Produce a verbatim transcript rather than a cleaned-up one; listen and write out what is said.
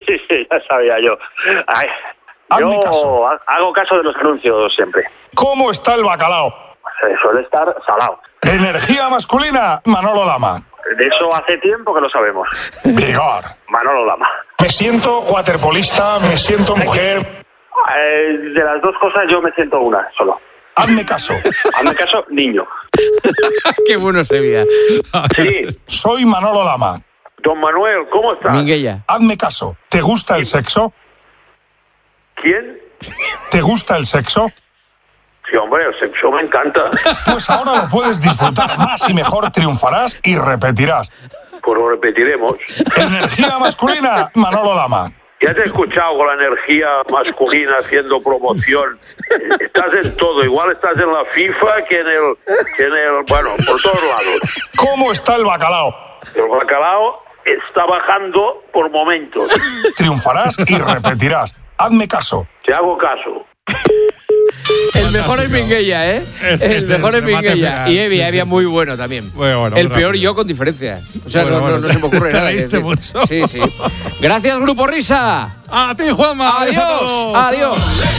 Sí, sí, ya sabía yo. Ay, Hazme yo caso. hago caso de los anuncios siempre. ¿Cómo está el bacalao? Eh, suele estar salado. Energía masculina, Manolo Lama. De eso hace tiempo que lo sabemos. Vigor. Manolo Lama. Me siento waterpolista, me siento mujer. Eh, de las dos cosas yo me siento una solo. Hazme caso. Hazme caso, niño. Qué bueno sería. Sí. Soy Manolo Lama. Don Manuel, ¿cómo estás? Minguella. Hazme caso. ¿Te gusta el sexo? ¿Quién? ¿Te gusta el sexo? Sí, hombre, el sexo me encanta. Pues ahora lo puedes disfrutar más y mejor, triunfarás y repetirás. Pues lo repetiremos. Energía masculina, Manolo Lama. Ya te he escuchado con la energía masculina haciendo promoción. Estás en todo. Igual estás en la FIFA que en el... Que en el bueno, por todos lados. ¿Cómo está el bacalao? El bacalao está bajando por momentos. Triunfarás y repetirás. Hazme caso. Te hago caso. El mejor es Minguella, ¿eh? Es- el es mejor el es remate Minguella. final, Y Evi, sí, había sí. muy bueno también. Muy bueno, el muy peor rápido. yo con diferencia. O sea, Bueno, no, bueno, no, no se me ocurre te nada. reíste que decir. mucho. Sí, sí. Gracias, Grupo Risa. A ti, Juanma. Adiós. a todos. Adiós.